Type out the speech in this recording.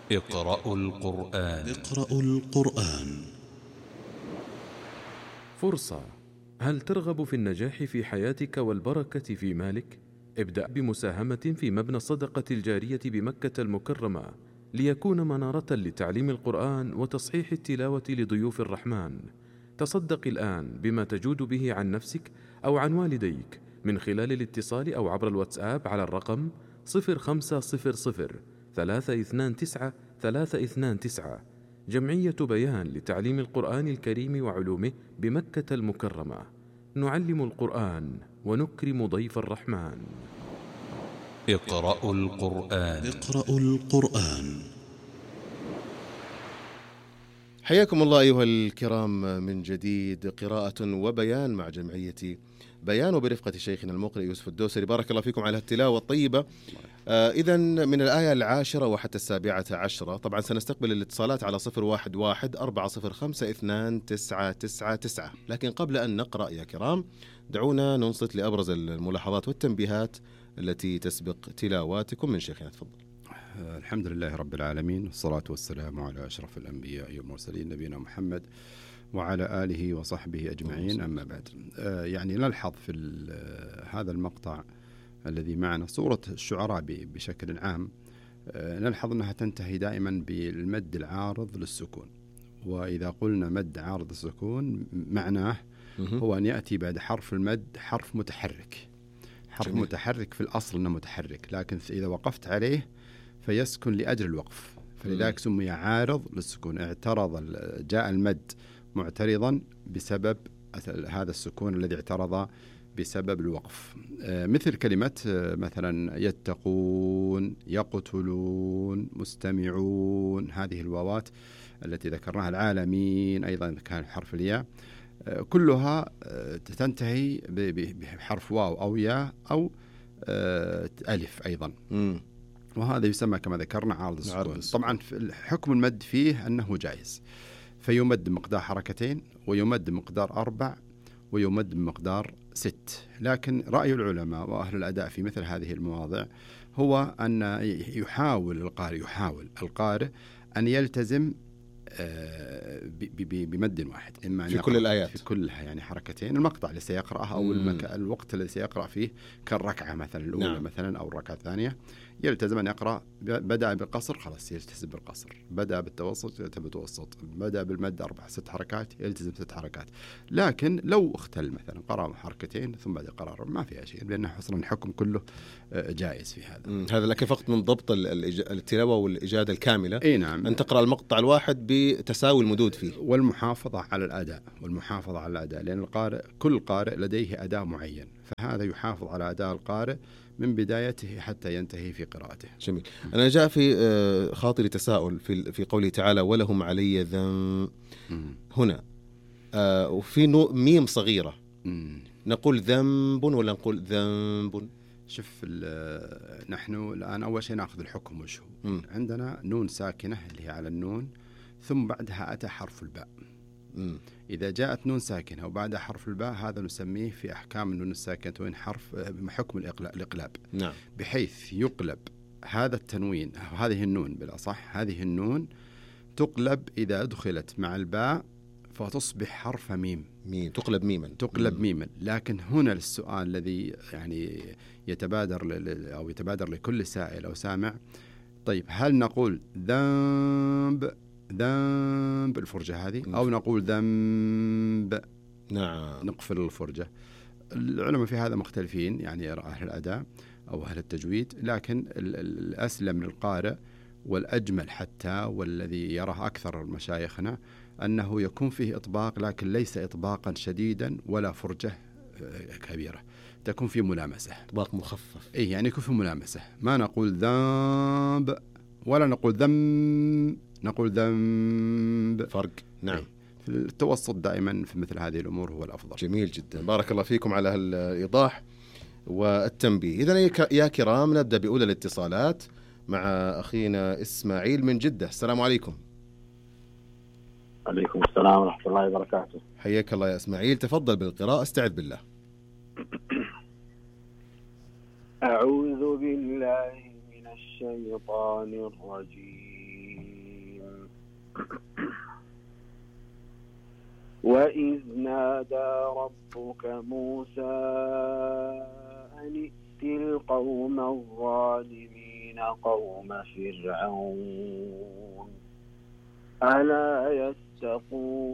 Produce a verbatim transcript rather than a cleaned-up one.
اقرأوا القرآن. اقرأوا القرآن. فرصة. هل ترغب في النجاح في حياتك والبركة في مالك؟ ابدأ بمساهمة في مبنى الصدقة الجارية بمكة المكرمة ليكون منارة لتعليم القرآن وتصحيح التلاوة لضيوف الرحمن. تصدق الآن بما تجود به عن نفسك أو عن والديك من خلال الاتصال أو عبر الواتساب على الرقم صفر خمسة صفر صفر ثلاثة اثنان تسعة ثلاثة اثنان تسعة. جمعية بيان لتعليم القرآن الكريم وعلومه بمكة المكرمة. نعلم القرآن ونكرم ضيف الرحمن. اقرأوا القرآن. اقرأوا القرآن. حياكم الله أيها الكرام من جديد، قراءة وبيان مع جمعية بيان وبرفقة شيخنا المقرئ يوسف الدوسري. بارك الله فيكم على التلاوة الطيبة. آه إذن من الآية العاشرة وحتى السابعة عشرة. طبعا سنستقبل الاتصالات على صفر واحد واحد أربعة صفر خمسة اثنان تسعة تسعة تسعة. لكن قبل أن نقرأ يا كرام دعونا ننصت لأبرز الملاحظات والتنبيهات التي تسبق تلاواتكم من شيخنا. تفضل. الحمد لله رب العالمين، والصلاة والسلام على أشرف الأنبياء والمرسلين نبينا محمد وعلى آله وصحبه أجمعين. أما بعد، يعني نلحظ في هذا المقطع الذي معنا صورة الشعراء بشكل عام، نلحظ أنها تنتهي دائما بالمد العارض للسكون. وإذا قلنا مد عارض السكون معناه هو أن يأتي بعد حرف المد حرف متحرك. حرف جميل. متحرك في الأصل أنه متحرك، لكن إذا وقفت عليه فيسكن لأجل الوقف، فلذلك سمي عارض للسكون. اعترض، جاء المد معترضا بسبب هذا السكون الذي اعترض بسبب الوقف. مثل كلمة مثلا يتقون، يقتلون، مستمعون، هذه الواوات التي ذكرناها، العالمين أيضا كان حرف الياء، كلها تنتهي بحرف واو أو ياء أو ألف أيضا. م. وهذا يسمى كما ذكرنا عارض السكون. طبعا حكم المد فيه أنه جائز، فيمد مقدار حركتين ويمد مقدار أربع ويمد مقدار ست. لكن رأي العلماء وأهل الأداء في مثل هذه المواضع هو أن يحاول القارئ يحاول القارئ أن يلتزم بمد واحد، إما في كل الآيات في كلها، يعني حركتين. المقطع اللي سيقرأها أو المكان الوقت الذي سيقرأ فيه كالركعة مثلا الأولى نعم. مثلا أو الركعة الثانية، يلتزم أن يقرأ. بدأ بالقصر خلاص يلتزم بالقصر، بدأ بالتوسط يلتزم بالتوسط، بدأ بالمد أربع ست حركات يلتزم ست حركات. لكن لو اختل مثلا قرأ حركتين ثم بعد قرأ ما فيها شيء، لأن حصل الحكم كله جائز في هذا. هذا لكن فقط من ضبط التلاوة والإجادة الكاملة. إيه نعم. أن تقرأ المقطع الواحد بتساوي المدود فيه، والمحافظة على الأداء والمحافظة على الأداء، لأن القارئ كل قارئ لديه أداء معين، فهذا يحافظ على أداء القارئ من بدايته حتى ينتهي في قراءته. جميل. أنا جاء في خاطري تساؤل في في قوله تعالى ولهم علي ذنب هنا، وفي ميم صغيرة، نقول ذنب ولا نقول ذنب؟ شوف نحن الآن أول شيء نأخذ الحكم وش هو. عندنا نون ساكنة اللي هي على النون، ثم بعدها أتى حرف الباء. مم. إذا جاءت نون ساكنة وبعدها حرف الباء هذا نسميه في أحكام النون الساكنة وين حرف حكم الإقلاب. نعم. بحيث يقلب هذا التنوين، هذه النون بالأصح هذه النون تقلب إذا أدخلت مع الباء فتصبح حرف ميم. ميم تقلب ميما. تقلب مم. ميما. لكن هنا السؤال الذي يعني يتبادر أو يتبادر لكل سائل أو سامع، طيب هل نقول ذنب ذنب الفرجة هذه أو نقول ذنب؟ نعم. نقفل الفرجة. العلماء في هذا مختلفين، يعني أهل الأداء أو أهل التجويد، لكن الأسلم للقارئ والأجمل حتى والذي يراه أكثر مشايخنا أنه يكون فيه إطباق، لكن ليس إطباقا شديدا ولا فرجة كبيرة، تكون فيه ملامسة، إطباق مخفف. إيه يعني يكون فيه ملامسة، ما نقول ذنب ولا نقول ذنب، نقول ذنب. فرق. نعم. في التوسط دائما في مثل هذه الأمور هو الأفضل. جميل جدا، بارك الله فيكم على الإيضاح والتنبيه. إذن يا كرام نبدأ بأولى الاتصالات مع أخينا إسماعيل من جدة. السلام عليكم. عليكم السلام ورحمة الله وبركاته. حياك الله يا إسماعيل، تفضل بالقراءة، استعذ بالله. أعوذ بالله من الشيطان الرجيم. وإذ نادى ربك موسى أن ائت القوم الظالمين قوم فرعون ألا يتقون